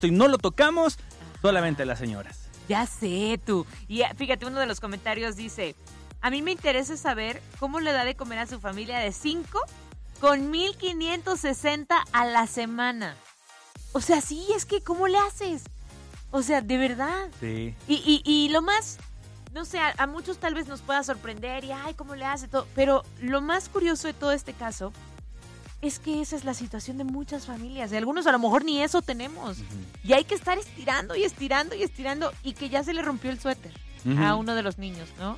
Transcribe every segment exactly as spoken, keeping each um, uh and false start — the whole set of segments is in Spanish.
y no lo tocamos, solamente las señoras. Ya sé tú. Y fíjate, uno de los comentarios dice, a mí me interesa saber cómo le da de comer a su familia de cinco con mil quinientos sesenta a la semana. O sea, sí, es que ¿cómo le haces? O sea, de verdad. Sí. Y, y, y lo más, no sé, a, a muchos tal vez nos pueda sorprender y ay, ¿cómo le hace todo? Pero lo más curioso de todo este caso es que esa es la situación de muchas familias. De algunos a lo mejor ni eso tenemos. Uh-huh. Y hay que estar estirando y estirando y estirando y que ya se le rompió el suéter uh-huh. a uno de los niños, ¿no?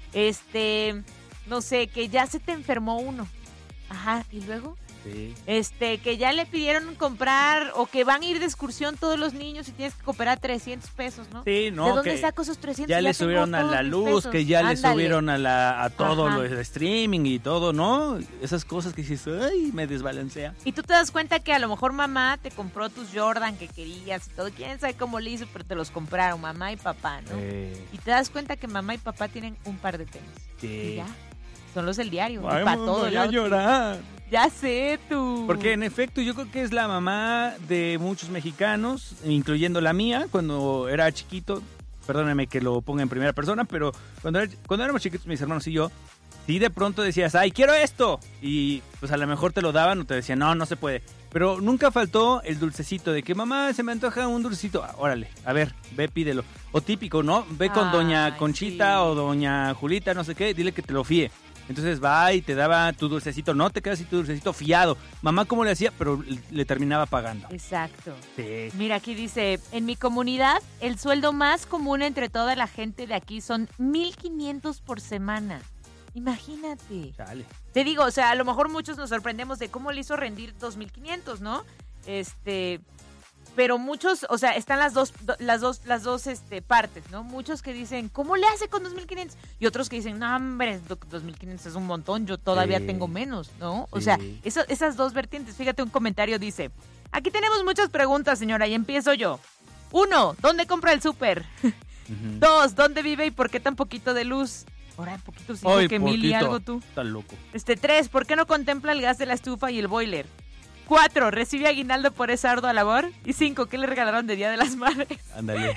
Este, no sé, que ya se te enfermó uno. Ajá, ¿y luego? Sí. Este, que ya le pidieron comprar o que van a ir de excursión todos los niños y tienes que cooperar trescientos pesos, ¿no? Sí, no. ¿De dónde saco esos trescientos? Ya, ya le subieron a la luz, pesos. Que ya Ándale. le subieron a la a todo Ajá. lo de streaming y todo, ¿no? Esas cosas que dices, ay, me desbalancea. Y tú te das cuenta que a lo mejor mamá te compró tus Jordan que querías y todo, quién sabe cómo le hizo, pero te los compraron, mamá y papá, ¿no? Eh. Y te das cuenta que mamá y papá tienen un par de tenis. Sí. Y ya. Son los del diario. Ay, para todo voy a llorar. Ya sé tú. Porque en efecto yo creo que es la mamá de muchos mexicanos, incluyendo la mía, cuando era chiquito. Perdóname que lo ponga en primera persona, pero cuando, era, cuando éramos chiquitos mis hermanos y yo, sí de pronto decías, ay, quiero esto. Y pues a lo mejor te lo daban o te decían, no, no se puede. Pero nunca faltó el dulcecito de que mamá se me antoja un dulcecito. Ah, órale, a ver, ve, pídelo. O típico, ¿no? Ve con ay, doña Conchita sí. o doña Julita, no sé qué, dile que te lo fíe. Entonces va y te daba tu dulcecito, no te quedas así tu dulcecito fiado. Mamá cómo le hacía, pero le terminaba pagando. Exacto. Sí. Mira, aquí dice, en mi comunidad el sueldo más común entre toda la gente de aquí son mil quinientos por semana. Imagínate. Dale. Te digo, o sea, a lo mejor muchos nos sorprendemos de cómo le hizo rendir dos mil quinientos, ¿no? Este... Pero muchos, o sea, están las dos, las dos, las dos este, partes, ¿no? Muchos que dicen, ¿cómo le hace con dos mil quinientos? Y otros que dicen, no, hombre, dos mil quinientos es un montón, yo todavía sí. tengo menos, ¿no? Sí. O sea, eso, esas dos vertientes. Fíjate, un comentario dice, aquí tenemos muchas preguntas, señora, y empiezo yo. Uno, ¿dónde compra el súper? Uh-huh. Dos, ¿dónde vive y por qué tan poquito de luz? Ahora, poquito, sí, que mil y algo tú. Está loco. Este, tres, ¿por qué no contempla el gas de la estufa y el boiler? Cuatro, ¿recibe aguinaldo por esa ardua labor? Y cinco, ¿qué le regalaron de Día de las Madres? Ándale.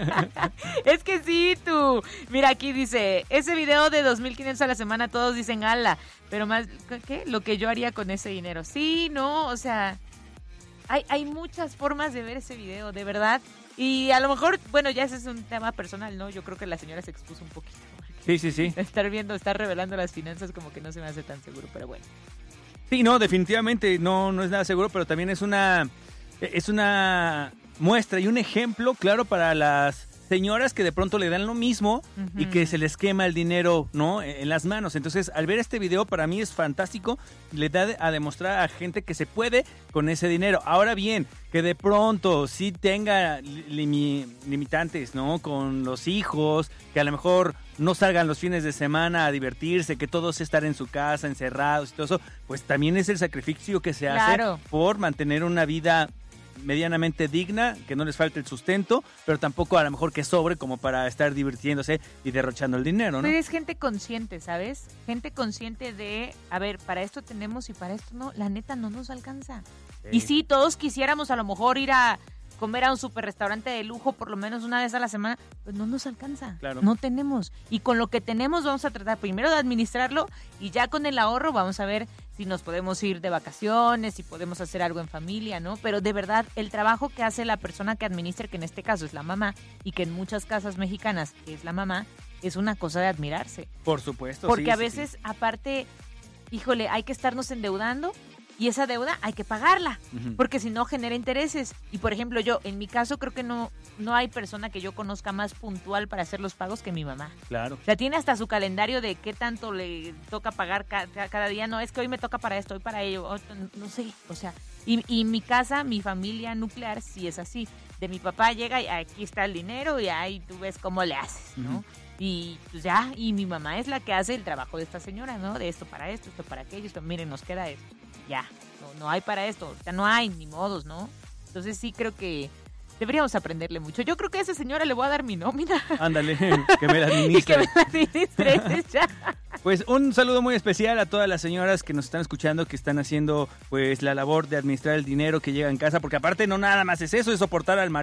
Es que sí, tú. Mira, aquí dice, ese video de dos mil quinientos a la semana, todos dicen, ala, pero más, ¿qué? Lo que yo haría con ese dinero. Sí, no, o sea, hay, hay muchas formas de ver ese video, de verdad. Y a lo mejor, bueno, ya ese es un tema personal, ¿no? Yo creo que la señora se expuso un poquito. Sí, sí, sí. Estar viendo, estar revelando las finanzas como que no se me hace tan seguro, pero bueno. Sí, no, definitivamente no, no es nada seguro, pero también es una, es una muestra y un ejemplo, claro, para las señoras que de pronto le dan lo mismo uh-huh. y que se les quema el dinero, ¿no? En las manos. Entonces, al ver este video, para mí es fantástico, le da a demostrar a gente que se puede con ese dinero. Ahora bien, que de pronto sí tenga limi- limitantes, ¿no? Con los hijos, que a lo mejor no salgan los fines de semana a divertirse, que todos estar en su casa, encerrados y todo eso, pues también es el sacrificio que se claro. hace por mantener una vida medianamente digna, que no les falte el sustento, pero tampoco a lo mejor que sobre como para estar divirtiéndose y derrochando el dinero, ¿no? Pero es gente consciente, ¿sabes? Gente consciente de, a ver, para esto tenemos y para esto no, la neta no nos alcanza. Sí. Y sí, todos quisiéramos a lo mejor ir a comer a un super restaurante de lujo por lo menos una vez a la semana, pues no nos alcanza, claro. no tenemos. Y con lo que tenemos vamos a tratar primero de administrarlo y ya con el ahorro vamos a ver si nos podemos ir de vacaciones, si podemos hacer algo en familia, ¿no? Pero de verdad, el trabajo que hace la persona que administra, que en este caso es la mamá, y que en muchas casas mexicanas es la mamá, es una cosa de admirarse. Por supuesto, Porque sí, a sí, veces, sí. aparte, híjole, hay que estarnos endeudando y esa deuda hay que pagarla, uh-huh. porque si no genera intereses. Y por ejemplo, yo, en mi caso, creo que no, no hay persona que yo conozca más puntual para hacer los pagos que mi mamá. Claro. O sea, tiene hasta su calendario de qué tanto le toca pagar ca- cada día. No, es que hoy me toca para esto, hoy para ello. Hoy, no sé, o sea, y, y mi casa, mi familia nuclear, sí es así. De mi papá llega y aquí está el dinero y ahí tú ves cómo le haces, ¿no? Uh-huh. Y pues ya, y mi mamá es la que hace el trabajo de esta señora, ¿no? De esto para esto, esto para aquello, esto, miren, nos queda esto. Ya, no, no hay para esto, ya no hay, ni modos, ¿no? Entonces sí creo que Deberíamos aprenderle mucho. Yo creo que a esa señora le voy a dar mi nómina. Ándale, que me la Y que administre. me la administre ya. Pues un saludo muy especial a todas las señoras que nos están escuchando, que están haciendo pues la labor de administrar el dinero que llega en casa, porque aparte no nada más es eso, es soportar al marido